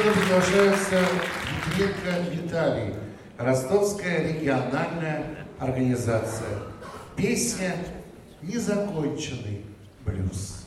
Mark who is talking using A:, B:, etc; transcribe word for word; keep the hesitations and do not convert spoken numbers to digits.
A: сцену приглашается Дмитренко Виталий, Ростовская региональная организация. Песня «Незаконченный блюз».